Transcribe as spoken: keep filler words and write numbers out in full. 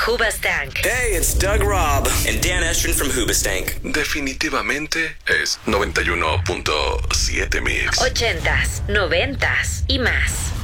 Hoobastank. Hey, it's Doug Robb. And Dan Estrin from Hoobastank. Definitivamente es noventa y uno punto siete Mix. Ochentas, noventas y más.